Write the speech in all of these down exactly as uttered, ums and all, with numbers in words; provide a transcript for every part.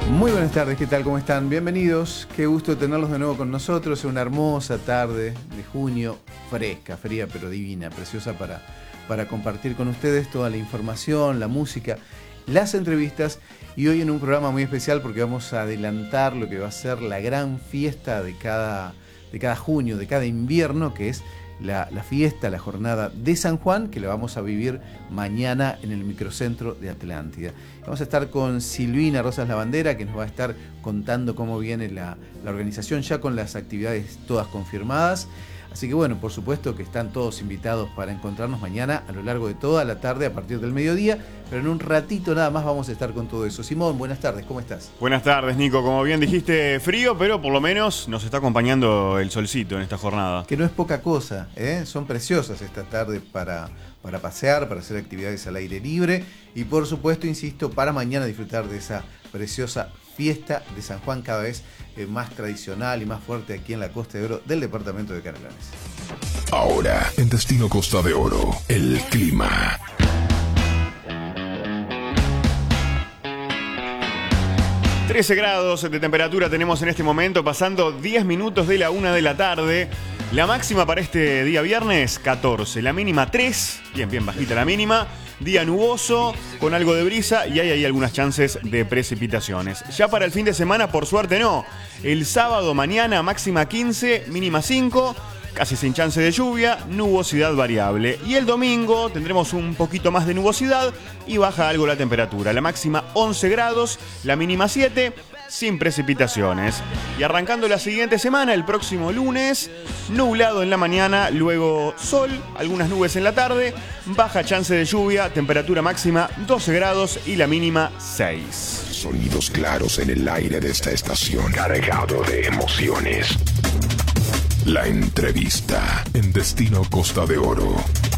Muy buenas tardes, ¿qué tal? ¿Cómo están? Bienvenidos, qué gusto tenerlos de nuevo con nosotros en una hermosa tarde de junio, fresca, fría pero divina, preciosa para, para compartir con ustedes toda la información, la música, las entrevistas y hoy en un programa muy especial porque vamos a adelantar lo que va a ser la gran fiesta de cada, de cada junio, de cada invierno, que es La, la fiesta, la jornada de San Juan, que la vamos a vivir mañana en el microcentro de Atlántida. Vamos a estar con Silvina Rosas Lavandera, que nos va a estar contando cómo viene la, la organización, ya con las actividades todas confirmadas. Así que bueno, por supuesto que están todos invitados para encontrarnos mañana a lo largo de toda la tarde a partir del mediodía, pero en un ratito nada más vamos a estar con todo eso. Simón, buenas tardes, ¿cómo estás? Buenas tardes, Nico. Como bien dijiste, frío, pero por lo menos nos está acompañando el solcito en esta jornada. Que no es poca cosa, ¿eh? Son preciosas esta tarde para, para pasear, para hacer actividades al aire libre y por supuesto, insisto, para mañana disfrutar de esa preciosa fiesta de San Juan, cada vez eh, más tradicional y más fuerte aquí en la Costa de Oro del departamento de Canelones. Ahora, en Destino Costa de Oro, el clima. trece grados de temperatura tenemos en este momento, pasando diez minutos de la una de la tarde. La máxima para este día viernes, catorce. La mínima, tres. Bien, bien bajita la mínima. Día nuboso, con algo de brisa y hay ahí algunas chances de precipitaciones. Ya para el fin de semana, por suerte no. El sábado, mañana, máxima quince, mínima cinco. Casi sin chance de lluvia, nubosidad variable. Y el domingo tendremos un poquito más de nubosidad y baja algo la temperatura. La máxima once grados, la mínima siete, sin precipitaciones. Y arrancando la siguiente semana, el próximo lunes, nublado en la mañana, luego sol, algunas nubes en la tarde, baja chance de lluvia, temperatura máxima doce grados y la mínima seis. Sonidos claros en el aire de esta estación, cargado de emociones. La entrevista en Destino Costa de Oro.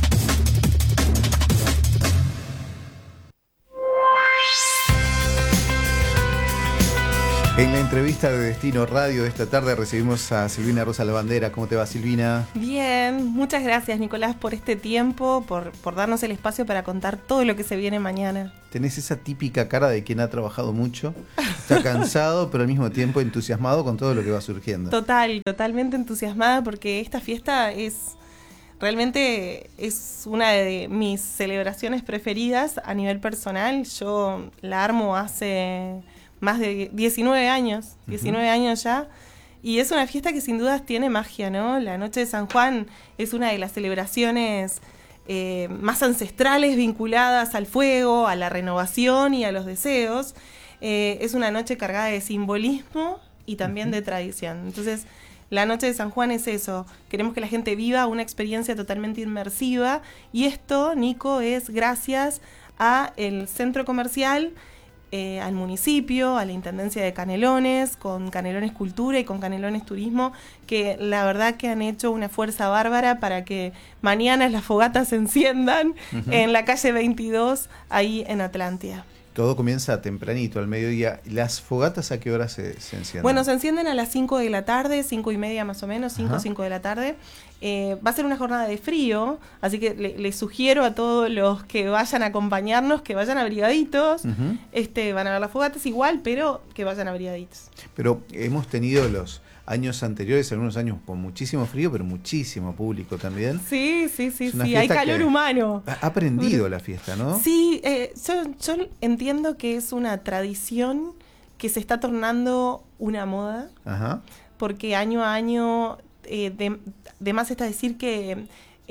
En la entrevista de Destino Radio de esta tarde recibimos a Silvina Rosa Lavandera. ¿Cómo te va, Silvina? Bien, muchas gracias, Nicolás, por este tiempo, por, por darnos el espacio para contar todo lo que se viene mañana. Tenés esa típica cara de quien ha trabajado mucho, está cansado, pero al mismo tiempo entusiasmado con todo lo que va surgiendo. Total, totalmente entusiasmada porque esta fiesta es... Realmente es una de mis celebraciones preferidas a nivel personal. Yo la armo hace más de diecinueve años, diecinueve uh-huh. años ya, y es una fiesta que sin dudas tiene magia, ¿no? La Noche de San Juan es una de las celebraciones eh, más ancestrales vinculadas al fuego, a la renovación y a los deseos. Eh, es una noche cargada de simbolismo y también uh-huh. de tradición. Entonces, la Noche de San Juan es eso. Queremos que la gente viva una experiencia totalmente inmersiva y esto, Nico, es gracias a el centro comercial, eh, al municipio, a la Intendencia de Canelones, con Canelones Cultura y con Canelones Turismo, que la verdad que han hecho una fuerza bárbara para que mañana las fogatas se enciendan uh-huh. en la calle veintidós, ahí en Atlántida. Todo comienza tempranito, al mediodía. ¿Las fogatas a qué hora se, se encienden? Bueno, se encienden a las cinco de la tarde, cinco y media más o menos, cinco, cinco de la tarde. Eh, va a ser una jornada de frío, así que les le sugiero a todos los que vayan a acompañarnos que vayan abrigaditos. Uh-huh. este, van a ver las fogatas igual, pero que vayan abrigaditos. Pero hemos tenido los años anteriores, algunos años con muchísimo frío, pero muchísimo público también. Sí, sí, sí, sí, hay calor humano. Ha aprendido la fiesta, ¿no? Sí, eh, yo, yo entiendo que es una tradición que se está tornando una moda. Ajá. Porque año a año, eh, de, de más está decir que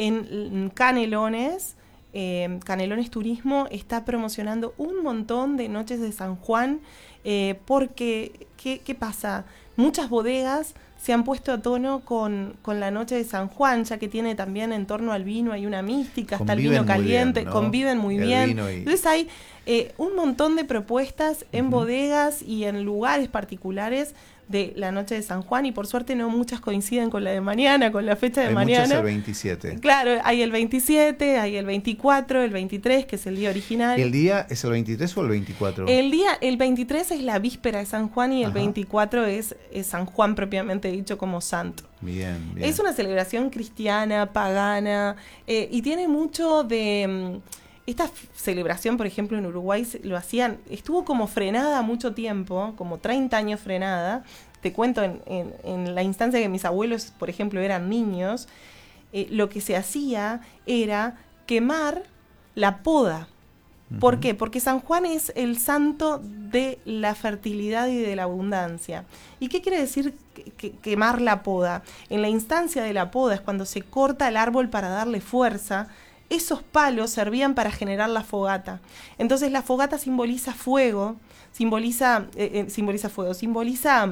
en Canelones, eh, Canelones Turismo está promocionando un montón de noches de San Juan, eh, porque, ¿qué, qué pasa? Muchas bodegas se han puesto a tono con, con la Noche de San Juan, ya que tiene también en torno al vino, hay una mística, está el vino caliente, bien, ¿no? Conviven muy el bien. Y... Entonces hay eh, un montón de propuestas en uh-huh. bodegas y en lugares particulares de la Noche de San Juan, y por suerte no muchas coinciden con la de mañana, con la fecha de hay mañana. Muchas el veintisiete. Claro, hay el veintisiete, hay el veinticuatro, el veintitrés, que es el día original. ¿El día es el veintitrés o el veinticuatro? El día, el veintitrés es la víspera de San Juan y el Ajá. veinticuatro es, es San Juan propiamente dicho como santo. Bien, bien. Es una celebración cristiana, pagana, eh, y tiene mucho de... esta celebración, por ejemplo, en Uruguay lo hacían, estuvo como frenada mucho tiempo, como treinta años frenada. Te cuento, en, en, en la instancia que mis abuelos, por ejemplo, eran niños, eh, lo que se hacía era quemar la poda. ¿Por qué? Porque San Juan es el santo de la fertilidad y de la abundancia. ¿Y qué quiere decir que, que, quemar la poda? En la instancia de la poda es cuando se corta el árbol para darle fuerza. Esos palos servían para generar la fogata. Entonces la fogata simboliza fuego, simboliza, eh, eh, simboliza fuego, simboliza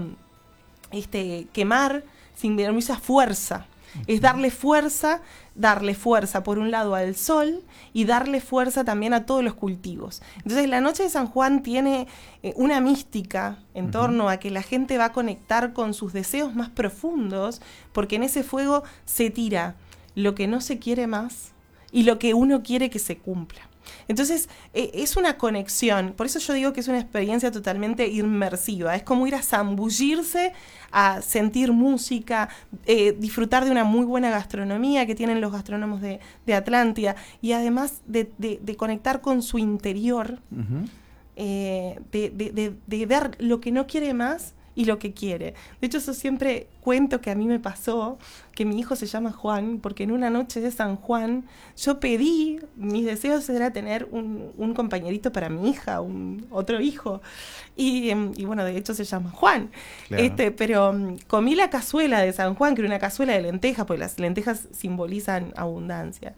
este, quemar, simboliza fuerza. Es darle fuerza, darle fuerza por un lado al sol y darle fuerza también a todos los cultivos. Entonces la noche de San Juan tiene eh, una mística en uh-huh. torno a que la gente va a conectar con sus deseos más profundos, porque en ese fuego se tira lo que no se quiere más y lo que uno quiere que se cumpla. Entonces, eh, es una conexión, por eso yo digo que es una experiencia totalmente inmersiva, es como ir a zambullirse, a sentir música, eh, disfrutar de una muy buena gastronomía que tienen los gastrónomos de, de Atlántida, y además de, de, de conectar con su interior, uh-huh. eh, de, de, de, de ver lo que no quiere más y lo que quiere. De hecho, yo siempre cuento que a mí me pasó que mi hijo se llama Juan, porque en una noche de San Juan yo pedí, mis deseos era tener un, un compañerito para mi hija, un otro hijo, y, y bueno, de hecho se llama Juan. Claro. Este, pero um, comí la cazuela de San Juan, que era una cazuela de lentejas, porque las lentejas simbolizan abundancia.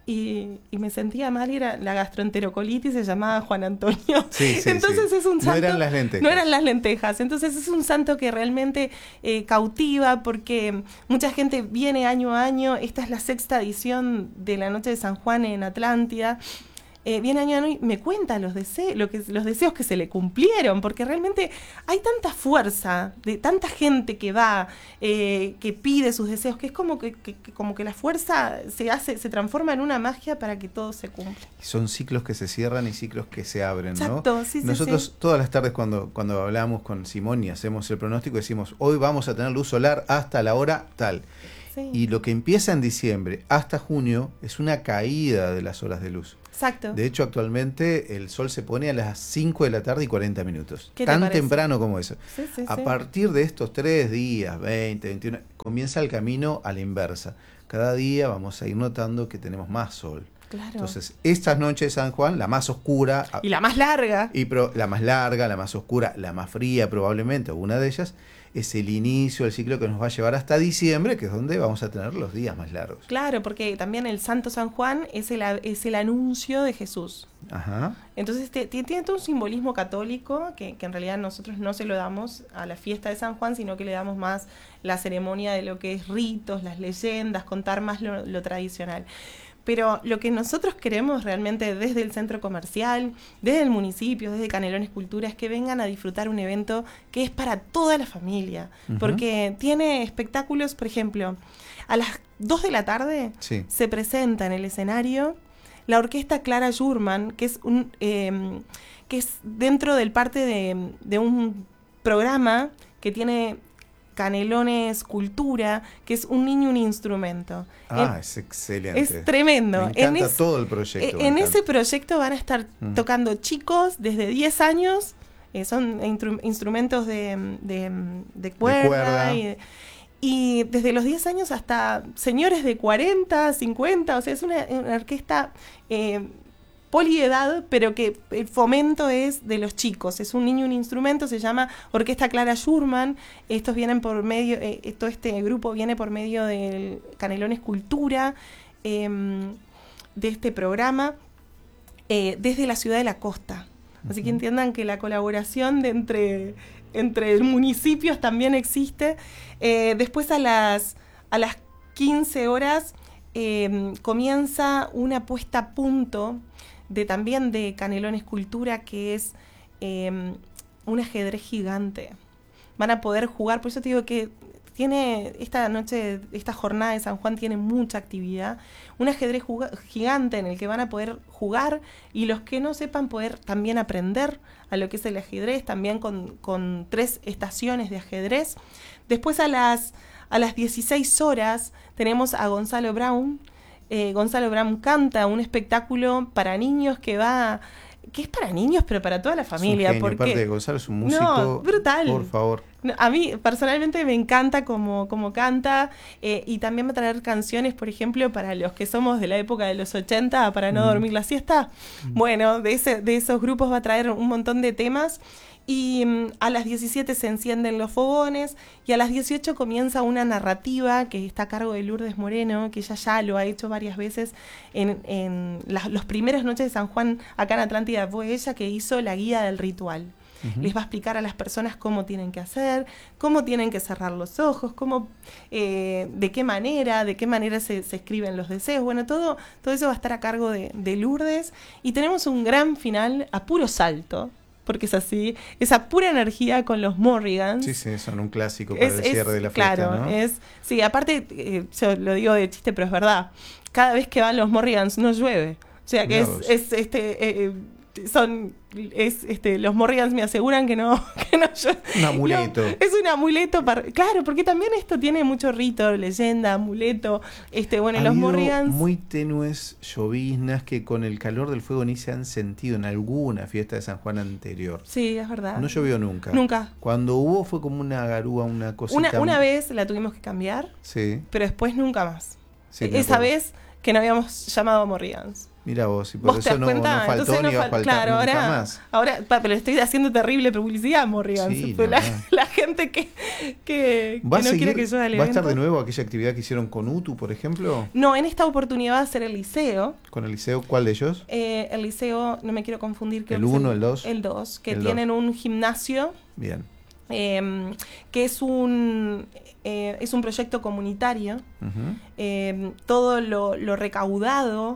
Y, y me sentía mal, y era la gastroenterocolitis, se llamaba Juan Antonio. Sí, sí, entonces sí. Es un santo. No eran las lentejas. No eran las lentejas. Entonces es un santo que realmente eh, cautiva, porque mucha gente viene año a año. Esta es la sexta edición de la Noche de San Juan en Atlántida. Eh, viene año a año y me cuenta los deseos, lo que, los deseos que se le cumplieron, porque realmente hay tanta fuerza de tanta gente que va, eh, que pide sus deseos, que es como que, que, que como que la fuerza se hace, se transforma en una magia para que todo se cumpla. Son ciclos que se cierran y ciclos que se abren, ¿no? Exacto, sí, Nosotros sí, sí. todas las tardes cuando, cuando hablamos con Simón y hacemos el pronóstico, decimos, hoy vamos a tener luz solar hasta la hora tal. Sí. Y lo que empieza en diciembre hasta junio es una caída de las horas de luz. Exacto. De hecho, actualmente el sol se pone a las cinco de la tarde y cuarenta minutos. Tan temprano como eso. Sí, sí, a sí. partir de estos tres días, veinte, veintiuno, comienza el camino a la inversa. Cada día vamos a ir notando que tenemos más sol. Claro. Entonces, estas noches de San Juan, la más oscura... Y la más larga. Y pro, la más larga, la más oscura, la más fría probablemente, una de ellas, es el inicio del ciclo que nos va a llevar hasta diciembre, que es donde vamos a tener los días más largos. Claro, porque también el Santo San Juan es el, es el anuncio de Jesús. Ajá. Entonces te, te, tiene todo un simbolismo católico que, que en realidad nosotros no se lo damos a la fiesta de San Juan, sino que le damos más la ceremonia de lo que es ritos, las leyendas, contar más lo, lo tradicional. Pero lo que nosotros queremos realmente desde el centro comercial, desde el municipio, desde Canelones Cultura, es que vengan a disfrutar un evento que es para toda la familia. Uh-huh. Porque tiene espectáculos, por ejemplo, a las dos de la tarde sí. se presenta en el escenario la orquesta Clara Jurman, que es un eh, que es dentro del parte de, de un programa que tiene Canelones Cultura, que es Un niño, un instrumento. Ah, en, es excelente. Es tremendo. Me encanta en es, todo el proyecto. En ese proyecto van a estar mm. tocando chicos desde diez años, eh, son instru- instrumentos de, de, de cuerda, de cuerda. Y, y desde los diez años hasta señores de cuarenta, cincuenta, o sea, es una, una orquesta... Eh, poliedad, pero que el fomento es de los chicos. Es un niño, un instrumento, se llama Orquesta Clara Jurman. Estos vienen por medio, eh, todo este grupo viene por medio del Canelones Cultura, eh, de este programa, eh, desde la ciudad de la costa. Así uh-huh. que entiendan que la colaboración de entre, entre municipios también existe. Eh, después a las, a las quince horas eh, comienza una puesta a punto de también de Canelones Cultura, que es eh, un ajedrez gigante. Van a poder jugar, por eso te digo que tiene esta noche, esta jornada de San Juan tiene mucha actividad, un ajedrez juga- gigante en el que van a poder jugar, y los que no sepan poder también aprender a lo que es el ajedrez, también con, con tres estaciones de ajedrez. Después a las, a las dieciséis horas tenemos a Gonzalo Brown, eh, Gonzalo Bram Canta, un espectáculo para niños que va... que es para niños, pero para toda la familia. Es un genio, porque aparte de Gonzalo es un músico, no, brutal. Por favor. No, a mí personalmente me encanta como, como canta, eh, y también va a traer canciones, por ejemplo, para los que somos de la época de los ochenta, para no mm. dormir la siesta. Mm. Bueno, de, ese, de esos grupos va a traer un montón de temas. Y um, a las diecisiete se encienden los fogones y a las dieciocho comienza una narrativa que está a cargo de Lourdes Moreno, que ella ya lo ha hecho varias veces en, en las los primeras noches de San Juan acá en Atlántida. Fue ella que hizo la guía del ritual. Uh-huh. Les va a explicar a las personas cómo tienen que hacer, cómo tienen que cerrar los ojos, cómo, eh, de qué manera, de qué manera se, se escriben los deseos. Bueno, todo, todo eso va a estar a cargo de, de Lourdes. Y tenemos un gran final a puro salto, porque es así, esa pura energía con los Morrigans. Sí, sí, son un clásico para es, el cierre es, de la fiesta, claro, ¿no? es, sí, aparte, eh, yo lo digo de chiste, pero es verdad, cada vez que van los Morrigans no llueve, o sea que es, es este... Eh, son es este los Morrigans me aseguran que no que no yo, un amuleto no, es un amuleto para, claro, porque también esto tiene mucho rito, leyenda, amuleto, este bueno, ha los Morrigans muy tenues lloviznas que con el calor del fuego ni se han sentido en alguna fiesta de San Juan anterior. Sí, es verdad. No llovió nunca. Nunca. Cuando hubo fue como una garúa, una cosita. Una, una vez la tuvimos que cambiar. Sí. Pero después nunca más. Sí, esa vez que no habíamos llamado Morrigans. Mira vos, y por ¿Vos eso no, no faltó Entonces ni no va a faltar claro, nunca ahora, más. Ahora, pa, pero estoy haciendo terrible publicidad, Morrigans. Sí, no, no, la, no. la gente que, que, que ¿Va no a seguir, quiere que yo haga el ¿Va a evento. estar de nuevo aquella actividad que hicieron con U T U, por ejemplo? No, en esta oportunidad va a ser el liceo. ¿Con el liceo? ¿Cuál de ellos? Eh, el liceo, no me quiero confundir. ¿El uno, el dos? El dos, que el tienen dos. un gimnasio. Bien. Eh, que es un eh, es un proyecto comunitario. Uh-huh. eh, todo lo, lo recaudado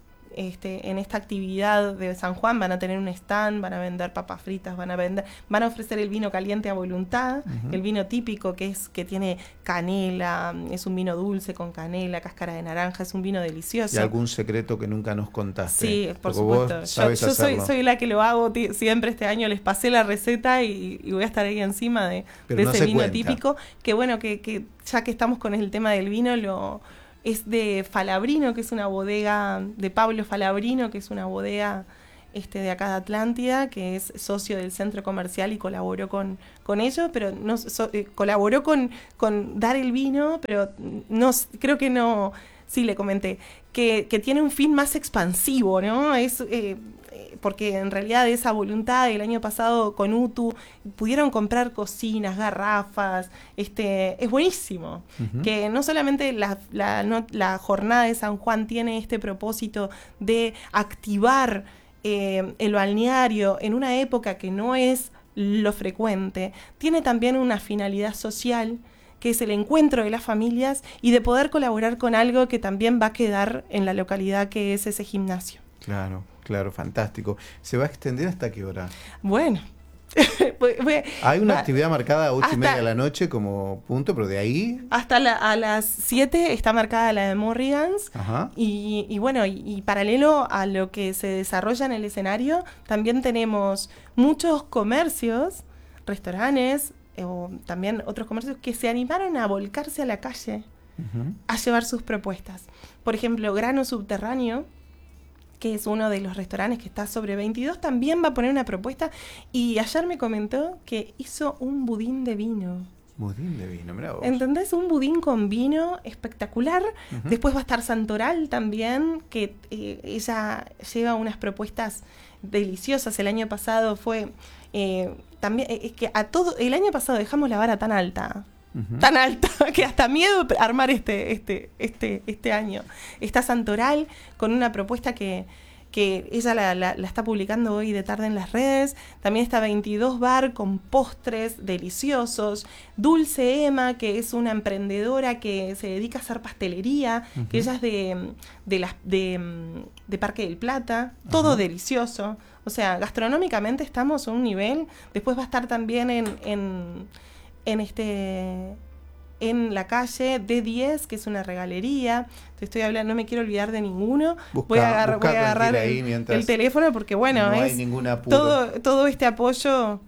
este, en esta actividad de San Juan van a tener un stand, van a vender papas fritas, van a vender, van a ofrecer el vino caliente a voluntad, uh-huh. el vino típico que es que tiene canela, es un vino dulce con canela, cáscara de naranja, es un vino delicioso. ¿Y algún secreto que nunca nos contaste? Sí, por Porque supuesto. Vos yo yo soy, hacerlo. soy la que lo hago t- siempre este año, les pasé la receta y, y voy a estar ahí encima de, de no ese vino cuenta. típico, que bueno, que, que ya que estamos con el tema del vino, lo es de Falabrino, que es una bodega, de Pablo Falabrino, que es una bodega este, de acá de Atlántida, que es socio del centro comercial y colaboró con, con ellos, pero no so, eh, colaboró con, con dar el vino, pero no creo que no, sí le comenté, que, que tiene un fin más expansivo, ¿no? Es eh, porque en realidad esa voluntad el año pasado con U T U pudieron comprar cocinas, garrafas, este es buenísimo. Uh-huh. Que no solamente la, la, no, la jornada de San Juan tiene este propósito de activar eh, el balneario en una época que no es lo frecuente, tiene también una finalidad social, que es el encuentro de las familias y de poder colaborar con algo que también va a quedar en la localidad, que es ese gimnasio. Claro, claro, fantástico. ¿Se va a extender hasta qué hora? Bueno. Hay una actividad marcada a ocho y media de la noche como punto, pero de ahí... Hasta la, a las siete está marcada la de Morrigans. Ajá. Y, y bueno, y, y paralelo a lo que se desarrolla en el escenario, también tenemos muchos comercios, restaurantes, eh, o también otros comercios que se animaron a volcarse a la calle, uh-huh. a llevar sus propuestas. Por ejemplo, Grano Subterráneo, que es uno de los restaurantes que está sobre veintidós, también va a poner una propuesta. Y ayer me comentó que hizo un budín de vino. Budín de vino, mirá vos. ¿Entendés? Un budín con vino espectacular. Uh-huh. Después va a estar Santoral también, que eh, ella lleva unas propuestas deliciosas. El año pasado fue... Eh, también es que a todo... El año pasado dejamos la vara tan alta... Uh-huh. Tan alta que hasta miedo armar este este este este año. Está Santoral con una propuesta que, que ella la, la, la está publicando hoy de tarde en las redes. También está veintidós Bar con postres deliciosos. Dulce Emma, que es una emprendedora que se dedica a hacer pastelería, uh-huh. que ella es de, de, las, de, de Parque del Plata. Todo uh-huh. delicioso. O sea, gastronómicamente estamos a un nivel. Después va a estar también en... en en este en la calle D diez, que es una regalería. Te estoy hablando, no me quiero olvidar de ninguno. Busca, voy a agarrar, voy a agarrar el, el teléfono porque bueno, no es hay ningún apuro. todo todo este apoyo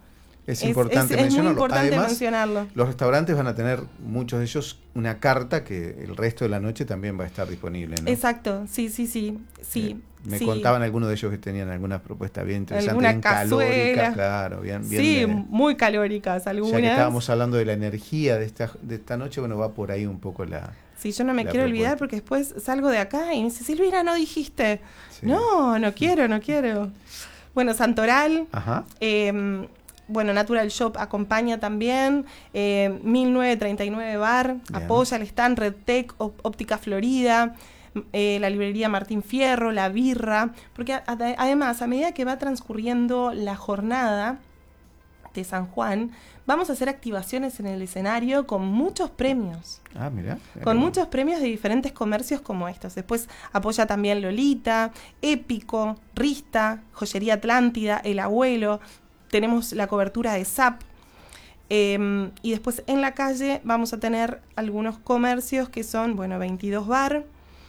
Es importante es, es, mencionarlo. Es muy importante Además, mencionarlo. Los restaurantes van a tener, muchos de ellos, una carta que el resto de la noche también va a estar disponible, ¿no? Exacto, sí, sí, sí. sí eh, me sí. contaban algunos de ellos que tenían alguna propuesta bien interesante, alguna bien cazuela. calórica, claro, bien, bien sí, de, muy calóricas algunas. Ya que estábamos hablando de la energía de esta, de esta noche, bueno, va por ahí un poco la... Sí, yo no me la quiero propuesta. olvidar porque después salgo de acá y me dice, Silvina, no dijiste. Sí. No, no quiero, no quiero. Bueno, Santoral. Ajá. Eh, bueno, Natural Shop acompaña también. Eh, mil novecientos treinta y nueve Bar Bien. apoya el stand. Redtech, Óptica Florida. Eh, la librería Martín Fierro, La Birra. Porque a, a, además, a medida que va transcurriendo la jornada de San Juan, vamos a hacer activaciones en el escenario con muchos premios. Ah, mira. Con muchos premios de diferentes comercios como estos. Después apoya también Lolita, Épico, Rista, Joyería Atlántida, El Abuelo. Tenemos la cobertura de S A P. Eh, y después en la calle vamos a tener algunos comercios que son, bueno, veintidós Bar,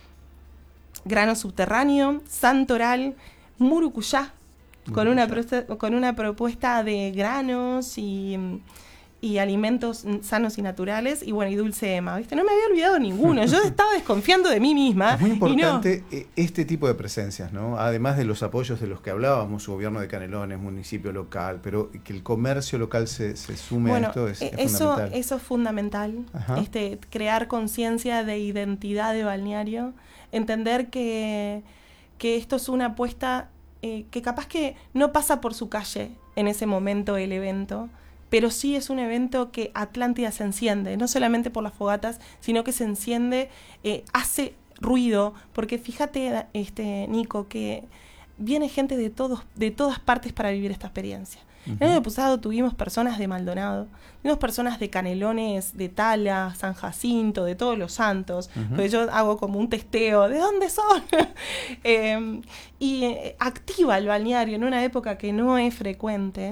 Grano Subterráneo, Santoral, Murucuyá, con una, pro- con una propuesta de granos y, y alimentos sanos y naturales, y bueno, y Dulce Ema, ¿viste? No me había olvidado ninguno, yo estaba desconfiando de mí misma. Es muy importante y no. este tipo de presencias, ¿no? Además de los apoyos de los que hablábamos, su gobierno de Canelones, municipio local, pero que el comercio local se, se sume bueno, a esto es, es eso, fundamental. Eso es fundamental, este, crear conciencia de identidad de balneario, entender que, que esto es una apuesta eh, que capaz que no pasa por su calle en ese momento el evento, pero sí es un evento que Atlántida se enciende, no solamente por las fogatas, sino que se enciende, eh, hace ruido, porque fíjate, este, Nico, que viene gente de todos, de todas partes para vivir esta experiencia. Uh-huh. El año pasado tuvimos personas de Maldonado, tuvimos personas de Canelones, de Tala, San Jacinto, de Todos los Santos, uh-huh. Porque yo hago como un testeo, ¿de dónde son? eh, y eh, activa el balneario en una época que no es frecuente,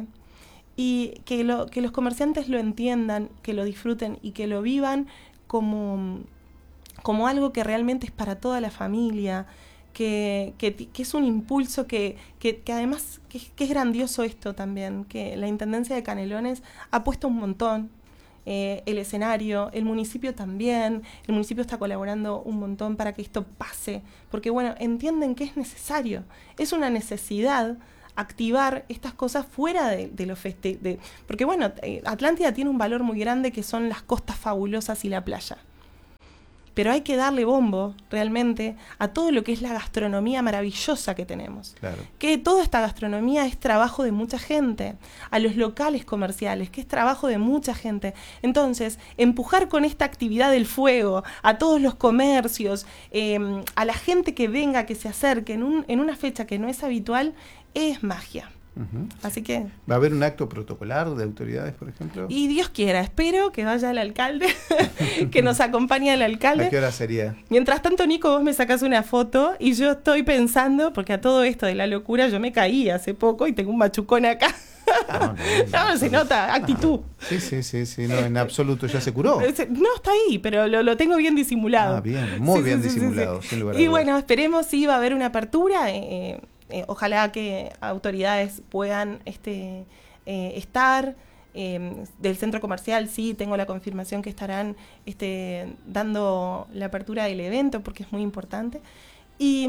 y que, lo, que los comerciantes lo entiendan, que lo disfruten y que lo vivan como, como algo que realmente es para toda la familia, que, que, que es un impulso que, que, que además que, que es grandioso esto también, que la Intendencia de Canelones ha puesto un montón, eh, el escenario, el municipio también, el municipio está colaborando un montón para que esto pase, porque bueno, entienden que es necesario, es una necesidad activar estas cosas fuera de, de los feste de, porque bueno, eh, Atlántida tiene un valor muy grande que son las costas fabulosas y la playa. Pero hay que darle bombo realmente a todo lo que es la gastronomía maravillosa que tenemos. Claro. Que toda esta gastronomía es trabajo de mucha gente, a los locales comerciales, que es trabajo de mucha gente. Entonces, empujar con esta actividad del fuego a todos los comercios, eh, a la gente que venga, que se acerque en, un, en una fecha que no es habitual, es magia. Uh-huh. Así que... ¿Va a haber un acto protocolar de autoridades, por ejemplo? Y Dios quiera, espero que vaya el alcalde, que nos acompañe el alcalde. ¿A qué hora sería? Mientras tanto, Nico, vos me sacás una foto y yo estoy pensando, porque a todo esto de la locura yo me caí hace poco y tengo un machucón acá. No, no, no, no se nota, actitud. Ah, sí, sí, sí, sí, no, en absoluto, ¿ya se curó? No, está ahí, pero lo, lo tengo bien disimulado. Ah, bien, muy sí, bien sí, disimulado, sí, sí. sin lugar a Y dudas. bueno, esperemos si va a haber una apertura, eh, eh, ojalá que autoridades puedan este, eh, estar. Eh, del centro comercial sí tengo la confirmación que estarán este, dando la apertura del evento porque es muy importante. Y...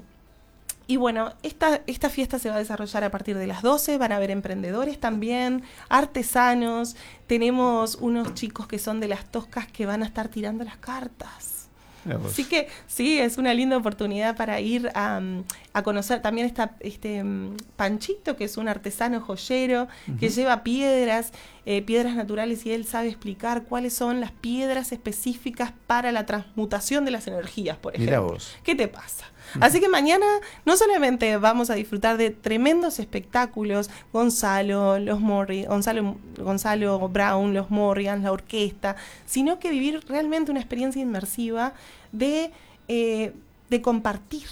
Y bueno, esta, esta fiesta se va a desarrollar a partir de las doce, van a haber emprendedores también, artesanos, tenemos unos chicos que son de las Toscas que van a estar tirando las cartas. Así que sí, es una linda oportunidad para ir a, a conocer. También está este Panchito, que es un artesano joyero, uh-huh. que lleva piedras, eh, piedras naturales, y él sabe explicar cuáles son las piedras específicas para la transmutación de las energías, por ejemplo. Mirá vos. ¿Qué te pasa? Así que mañana no solamente vamos a disfrutar de tremendos espectáculos, Gonzalo, los Morri, Gonzalo, Gonzalo Brown, los Morrigan, la orquesta, sino que vivir realmente una experiencia inmersiva de, eh, de compartir,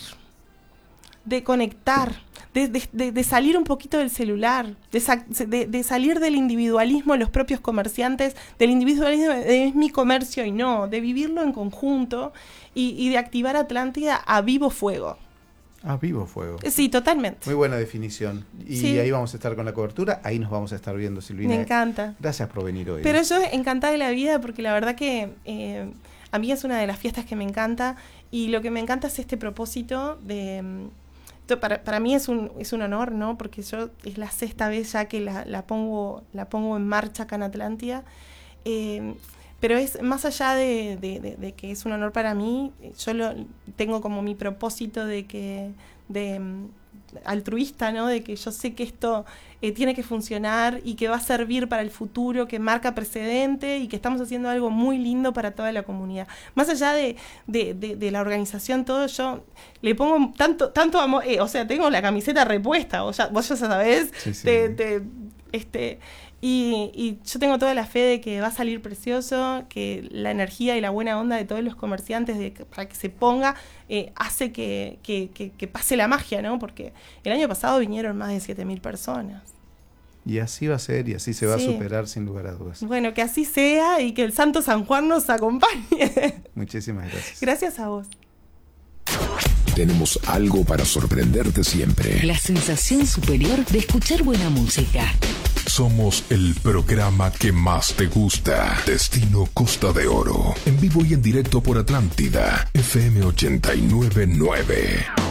de conectar, de, de, de, de salir un poquito del celular, de, sa de, de salir del individualismo de los propios comerciantes, del individualismo de es mi comercio y no, de vivirlo en conjunto y, y de activar Atlántida a vivo fuego. Ah, Vivo Fuego. Sí, totalmente. Muy buena definición. Y Sí. ahí vamos a estar con la cobertura, ahí nos vamos a estar viendo, Silvina. Me encanta. Gracias por venir hoy. Pero yo encantada de la vida porque la verdad que eh, a mí es una de las fiestas que me encanta y lo que me encanta es este propósito de... to- Para, para mí es un, es un honor, ¿no? Porque yo es la sexta vez ya que la, la, pongo, la pongo en marcha acá en Atlántida. Eh, pero es más allá de, de, de, de que es un honor para mí, yo lo, tengo como mi propósito de que... de altruista, ¿no? De que yo sé que esto eh, tiene que funcionar y que va a servir para el futuro, que marca precedente y que estamos haciendo algo muy lindo para toda la comunidad. Más allá de, de, de, de la organización, todo, yo le pongo tanto, tanto amor, eh, o sea, tengo la camiseta repuesta, vos ya, vos ya sabés, Sí, sí. te, te, este... Y, y yo tengo toda la fe de que va a salir precioso, que la energía y la buena onda de todos los comerciantes de que, para que se ponga eh, hace que, que, que, que pase la magia, ¿no? Porque el año pasado vinieron más de siete mil personas. Y así va a ser y así se va Sí. a superar sin lugar a dudas. Bueno, que así sea y que el Santo San Juan nos acompañe. Muchísimas gracias. Gracias a vos. Tenemos algo para sorprenderte siempre. La sensación superior de escuchar buena música. Somos el programa que más te gusta. Destino Costa de Oro. En vivo y en directo por Atlántida. F M ochenta y nueve punto nueve.